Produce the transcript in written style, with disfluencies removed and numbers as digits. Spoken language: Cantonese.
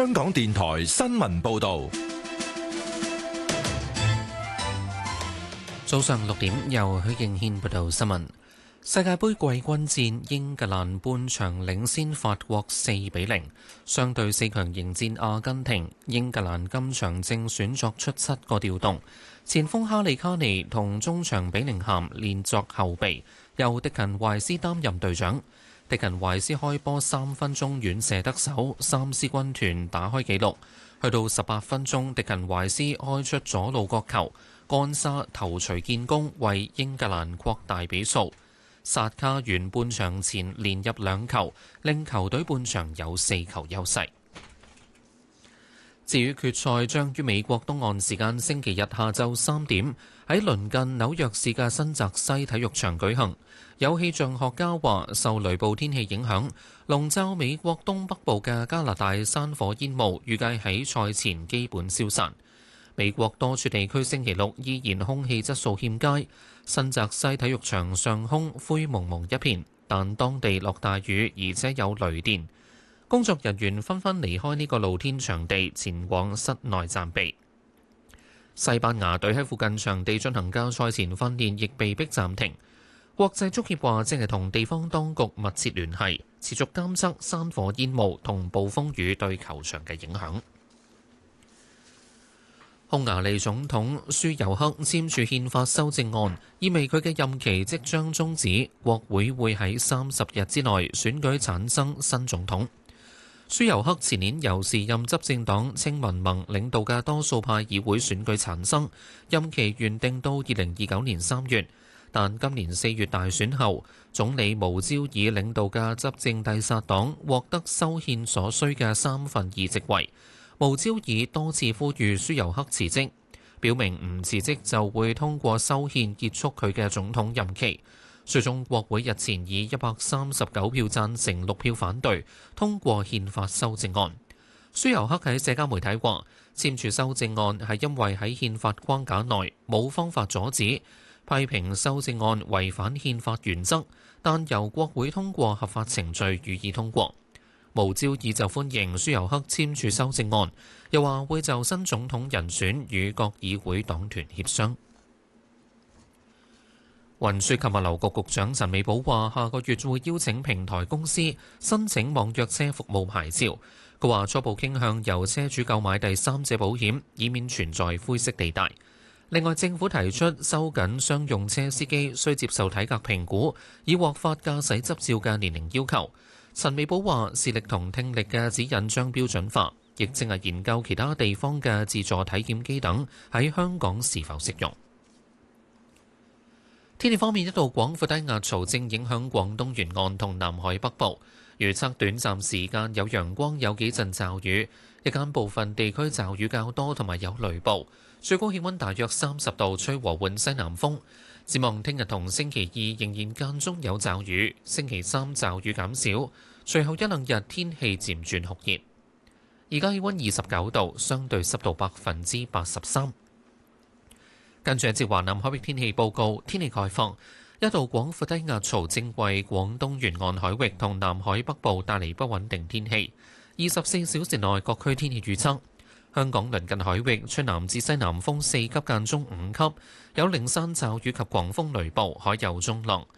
香港電台新聞報道。 早上6點，由許敬軒報道新聞。世界盃季軍戰，英格蘭半場領先法國4-0。相對4強迎戰阿根廷，英格蘭今場正選作出7個調動，前鋒哈利卡尼同中場比寧咸練作後備，由迪勤懷斯擔任隊長。迪勤懷斯開波3分鐘遠射得手，三獅軍團打開紀錄。去到18分鐘，迪勤懷斯開出左路角球，干沙頭槌建功，為英格蘭擴大比數。薩卡完半場前連入2球，令球隊半場有4球優勢。至於決賽將於美國東岸時間星期日下晝3點喺鄰近紐約市嘅新澤西體育場舉行。有氣象學家話，受雷暴天氣影響，籠罩美國東北部嘅加拿大山火煙霧預計喺賽前基本消散。美國多處地區星期六依然空氣質素欠佳，新澤西體育場上空灰蒙蒙一片，但當地落大雨，而且有雷電。工作人員紛紛離開呢個露天場地，前往室內暫避。西班牙隊喺附近場地進行嘅賽前訓練亦被迫暫停。國際足協話正係同地方當局密切聯繫，持續監測山火煙霧同暴風雨對球場嘅影響。匈牙利總統舒尤克簽署憲法修正案，意味佢嘅任期即將終止，國會會喺30日之內選舉產生新總統。舒尤克前年由時任執政黨青民盟領導嘅多數派議會選舉產生，任期原定到2029年3月，但今年4月大選後，總理無焦爾領導嘅執政蒂薩黨獲得修憲所需嘅2/3席位。無焦爾多次呼籲舒尤克辭職，表明唔辭職就會通過修憲結束佢嘅總統任期。最終國會日前以139票贊成6票反對通過憲法修正案。舒尤克喺社交媒體話，簽署修正案係因為喺憲法框架內冇方法阻止，批評修正案違反憲法原則，但由國會通過合法程序予以通過。無焦爾就歡迎舒尤克簽署修正案，又話會就新總統人選與各議會黨團協商。運輸及物流局局長陳美寶話，下個月會邀請平台公司申請網約車服務牌照。佢話初步傾向由車主購買第三者保險，以免存在灰色地帶。另外，政府提出收緊商用車司機需接受體格評估，以獲發駕駛執照嘅年齡要求。陳美寶話，視力同聽力嘅指引將標準化，亦正係研究其他地方嘅自助體檢機等喺香港是否適用。天氣方面，一道廣闊低壓槽正影響廣東沿岸同南海北部，預測短暫時間有陽光，有幾陣驟雨，日間部分地區驟雨較多，同埋有雷暴，最高氣溫大約30度，吹和緩西南風。展望聽日同星期2仍然間中有驟雨，星期3驟雨減少，隨後1-2日天氣漸轉酷熱。而家氣溫29度，相對濕度83%。跟住一節華南海域天氣報告，天氣概況，一道廣闊低壓槽正為廣東沿岸海域同南海北部帶嚟不穩定天氣。24小時內各區天氣預測。香港鄰近海域吹南至西南風4級間中5級，有零散驟雨及狂風雷暴，海有中浪。